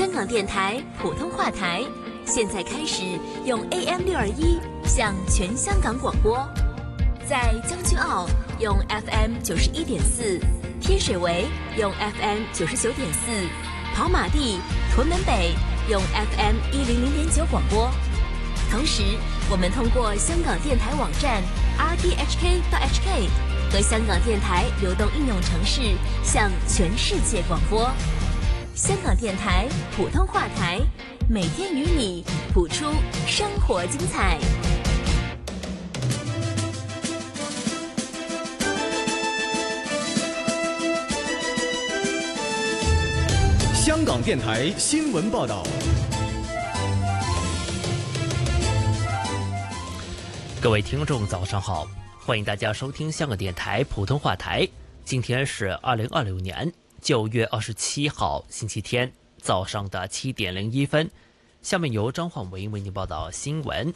香港电台普通话台现在开始用 AM621 向全香港广播，在将军澳用 FM91.4， 天水围用 FM99.4， 跑马地、屯门北用 FM100.9 广播。同时，我们通过香港电台网站 rthk.hk 和香港电台流动应用程式向全世界广播。香港电台普通话台，每天与你谱出生活精彩。 香港电台新闻报道。 各位听众早上好，欢迎大家收听香港电台普通话台。今天是2026年9月27号星期天早上的7点01分，下面由张焕维为您报道新闻。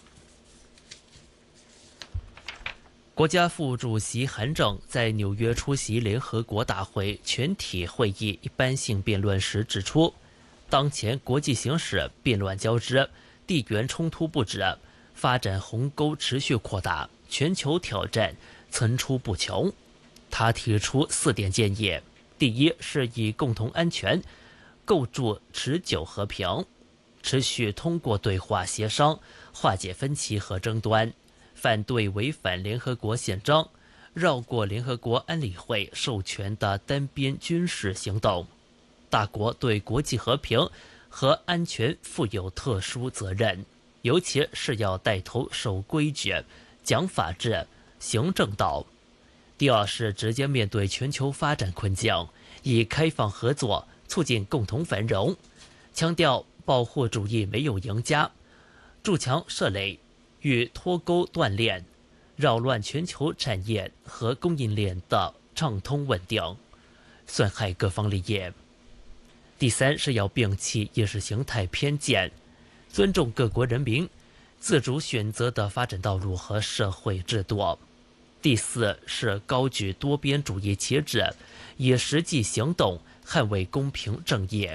国家副主席韩正在纽约出席联合国大会全体会议一般性辩论时指出，当前国际形势变乱交织，地缘冲突不止，发展鸿沟持续扩大，全球挑战层出不穷。他提出4点建议：第一，是以共同安全构筑持久和平，持续通过对话协商化解分歧和争端，反对违反联合国宪章、绕过联合国安理会授权的单边军事行动。大国对国际和平和安全负有特殊责任，尤其是要带头守规矩、讲法治、行正道。第二是直接面对全球发展困境，以开放合作促进共同繁荣，强调保护主义没有赢家，筑墙设垒与脱钩断链，扰乱全球产业和供应链的畅通稳定，损害各方利益。第三是要摒弃意识形态偏见，尊重各国人民自主选择的发展道路和社会制度。第四是高举多边主义旗帜，以实际行动捍卫公平正义。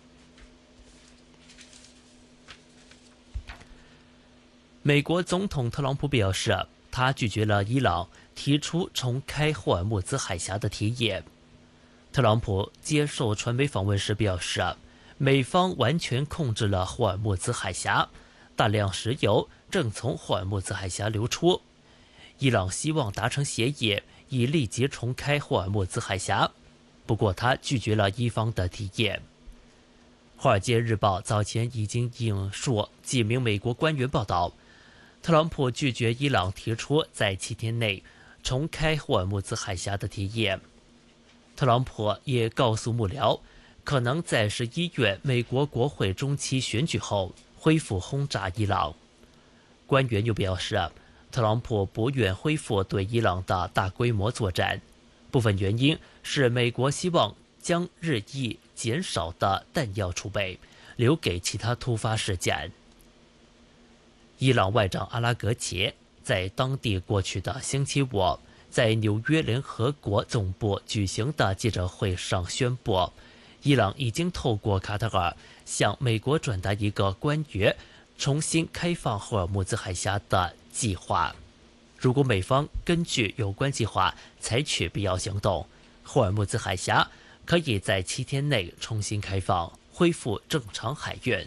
美国总统特朗普表示，他拒绝了伊朗提出重开霍尔木兹海峡的提议。特朗普接受传媒访问时表示，美方完全控制了霍尔木兹海峡，大量石油正从霍尔木兹海峡流出。伊朗希望达成协议，以立即重开霍尔木兹海峡，不过他拒绝了伊方的提议。《华尔街日报》早前已经引述几名美国官员报道，特朗普拒绝伊朗提出在7天内重开霍尔木兹海峡的提议。特朗普也告诉幕僚，可能在11月美国国会中期选举后恢复轰炸伊朗。官员又表示，特朗普不愿恢复对伊朗的大规模作战，部分原因是美国希望将日益减少的弹药储备留给其他突发事件。伊朗外长阿拉格齐在当地过去的星期五在纽约联合国总部举行的记者会上宣布，伊朗已经透过卡塔尔向美国转达一个关于重新开放霍尔木兹海峡的计划。如果美方根据有关计划采取必要行动，霍尔木兹海峡可以在7天内重新开放，恢复正常海运。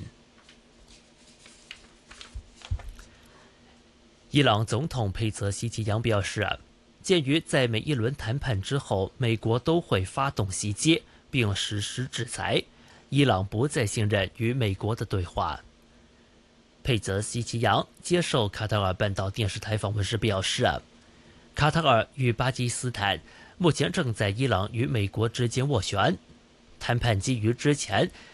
伊朗总统佩泽希奇扬表示，鉴于在每一轮谈判之后，美国都会发动袭击并实施制裁，伊朗不再信任与美国的对话。佩泽希奇扬接受卡塔尔半岛电视台访问时表示，卡塔尔与巴基斯坦目前正在伊朗与美国之间斡旋，谈判基于之前